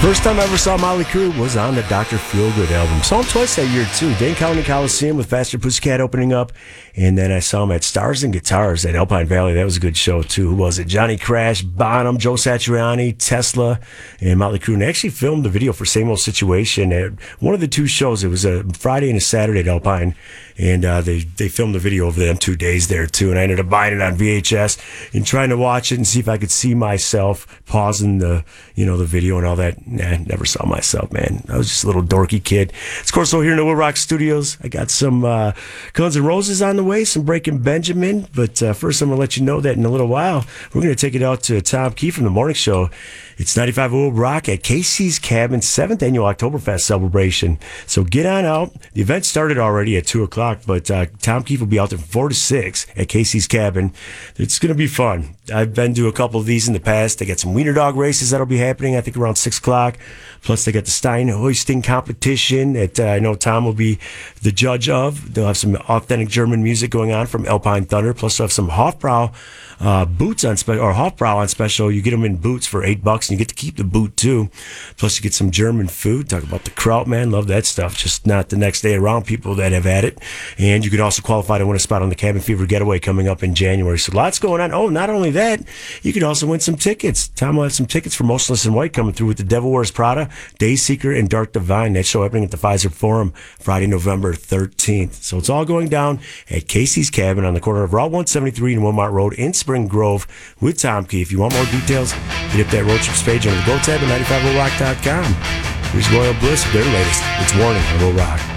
First time I ever saw Motley Crue was on the Dr. Feelgood album. Saw them twice that year, too. Dane County Coliseum with Faster Pussycat opening up. And then I saw them at Stars and Guitars at Alpine Valley. That was a good show, too. Who was it? Johnny Crash, Bonham, Joe Satriani, Tesla, and Motley Crue. And they actually filmed the video for Same Old Situation at one of the two shows. It was a Friday and a Saturday at Alpine. And they filmed the video over them 2 days there, too. And I ended up buying it on VHS and trying to watch it and see if I could see myself pausing the video and all that. Nah, never saw myself, man. I was just a little dorky kid. It's Corso here in the Will Rock Studios. I got some Guns N' Roses on the way, some Breaking Benjamin. But first, I'm going to let you know that in a little while, we're going to take it out to Tom Key from the morning show. It's 95 Will Rock at Casey's Cabin, 7th Annual Oktoberfest celebration. So get on out. The event started already at 2 o'clock, but Tom Keefe will be out there from 4 to 6 at Casey's Cabin. It's going to be fun. I've been to a couple of these in the past. They got some wiener dog races that'll be happening, I think, around 6 o'clock. Plus, they got the Stein hoisting competition that I know Tom will be the judge of. They'll have some authentic German music going on from Alpine Thunder. Plus, they'll have some Hofbrau boots on special, or Hofbrau on special. You get them in boots for $8, and you get to keep the boot too. Plus, you get some German food. Talk about the kraut, man. Love that stuff. Just not the next day around. People that have had it, and you can also qualify to win a spot on the Cabin Fever Getaway coming up in January. So lots going on. Oh, not only that, you can also win some tickets. Tom will have some tickets for Motionless in White coming through with The Devil Wears Prada, Dayseeker, and Dark Divine. That show happening at the Pfizer Forum Friday, November 13th. So it's all going down at Casey's Cabin on the corner of Route 173 and Wilmot Road in Spring Grove with Tom Key. If you want more details, hit up that road trips page on the Go tab at 95rock.com. Here's Royal Bliss with their latest. It's Warning on Will Rock.